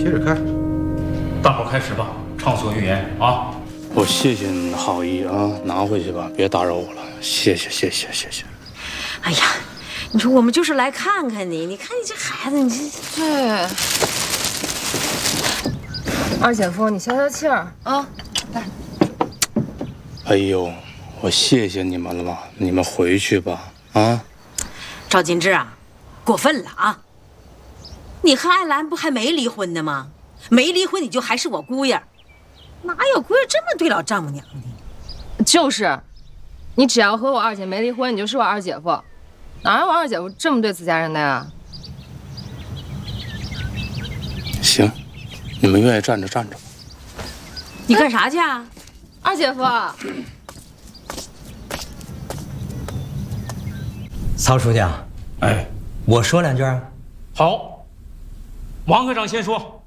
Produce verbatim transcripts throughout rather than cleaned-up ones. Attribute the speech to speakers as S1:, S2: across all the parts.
S1: 接着开。
S2: 大伙开始吧，畅所欲言啊！
S3: 我谢谢你的好意啊，拿回去吧，别打扰我了，谢谢谢谢谢谢。
S4: 哎呀，你说我们就是来看看你，你看你这孩子，你这
S5: 对。二姐夫，你消消气儿啊，来。
S3: 哎呦，我谢谢你们了吧，你们回去吧啊。
S4: 赵金枝啊，过分了啊！你和艾兰不还没离婚呢吗？没离婚你就还是我姑爷，哪有姑爷这么对老丈母娘的？
S5: 就是，你只要和我二姐没离婚，你就是我二姐夫，哪有我二姐夫这么对自家人的呀？
S3: 行，你们愿意站着站着。
S4: 你干啥去啊？
S5: 二姐夫。
S6: 曹书记，
S2: 哎，
S6: 我说两句。
S2: 好，王科长先说。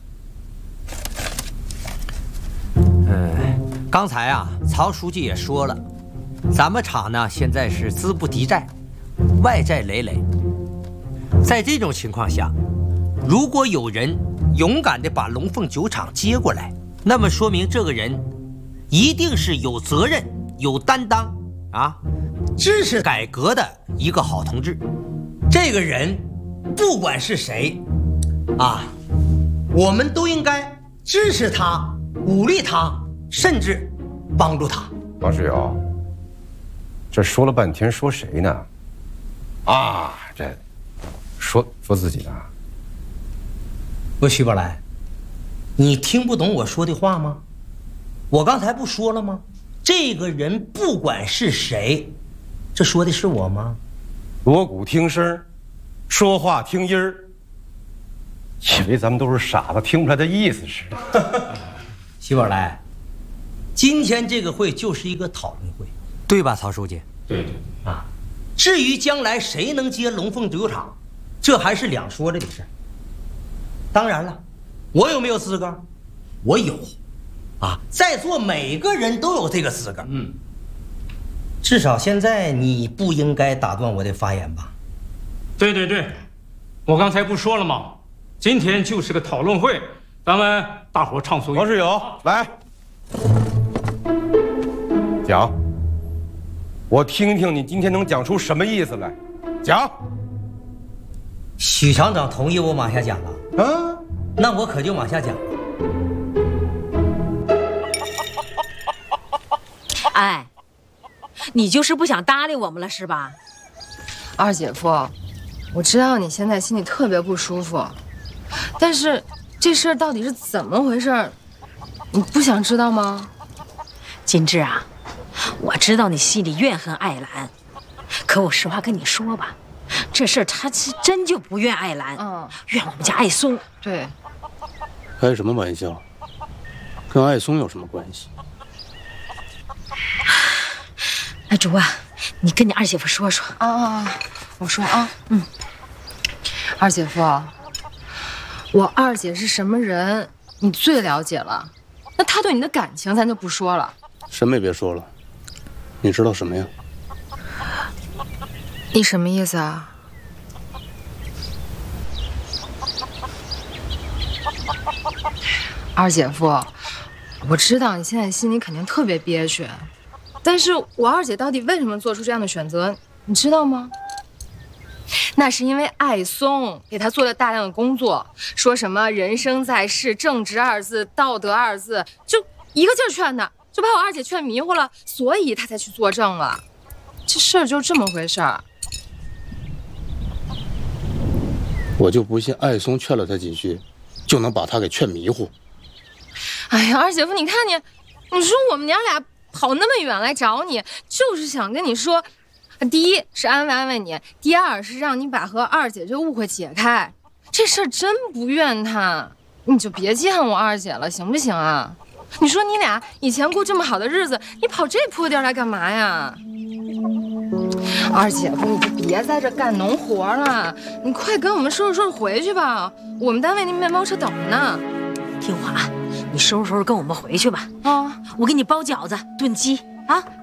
S6: 嗯，刚才啊，曹书记也说了，咱们厂呢现在是资不抵债，外债累累。在这种情况下，如果有人勇敢地把龙凤酒厂接过来，那么说明这个人一定是有责任、有担当啊，支持改革的一个好同志。这个人不管是谁啊，我们都应该支持他、鼓励他，甚至帮助他。
S1: 王世友，这说了半天，说谁呢？啊，这说说自己呢？
S6: 不，徐宝来，你听不懂我说的话吗？我刚才不说了吗？这个人不管是谁，这说的是我吗？
S1: 锣鼓听声，说话听音儿，以为咱们都是傻子，听不出来的意思似的。
S6: 徐宝来，今天这个会就是一个讨论会，对吧，曹书记？
S2: 对对
S6: 啊，至于将来谁能接龙凤酒厂，这还是两说着的事。当然了，我有没有资格？我有，啊，在座每个人都有这个资格。嗯，至少现在你不应该打断我的发言吧？
S2: 对对对，我刚才不说了吗？今天就是个讨论会，咱们大伙畅所欲言。
S1: 王世友，来讲，我听听你今天能讲出什么意思来。讲。
S6: 许厂长同意我往下讲了。
S1: 啊，
S6: 那我可就往下讲了。
S4: 哎，你就是不想搭理我们了是吧？
S5: 二姐夫，我知道你现在心里特别不舒服，但是这事儿到底是怎么回事，你不想知道吗？
S4: 金枝啊，我知道你心里怨恨艾兰，可我实话跟你说吧，这事儿他是真就不怨艾兰，嗯，怨我们家艾松。
S5: 对，
S3: 开什么玩笑？跟艾松有什么关系？
S4: 那竹啊，你跟你二姐夫说说。
S5: 啊啊啊！我说啊，嗯，二姐夫，我二姐是什么人，你最了解了。那她对你的感情，咱就不说了。
S3: 什么也别说了，你知道什么呀？
S5: 你什么意思啊？二姐夫，我知道你现在心里肯定特别憋屈，但是我二姐到底为什么做出这样的选择，你知道吗？那是因为艾松给她做了大量的工作，说什么人生在世，正直二字，道德二字，就一个劲儿劝她，就把我二姐劝迷糊了，所以她才去作证了。这事儿就这么回事儿。
S3: 我就不信艾松劝了他几句，就能把他给劝迷糊。
S5: 哎呀，二姐夫，你看你，你说我们娘俩跑那么远来找你，就是想跟你说，第一是安慰安慰你，第二是让你把和二姐这误会解开。这事儿真不怨她，你就别记恨我二姐了，行不行啊？你说你俩以前过这么好的日子，你跑这破地儿来干嘛呀？二姐夫，你就别在这干农活了，你快跟我们收拾收拾回去吧，我们单位那面包车等着呢。
S4: 听话啊，你收拾收拾跟我们回去吧。
S5: 啊，
S4: 我给你包饺子炖鸡啊。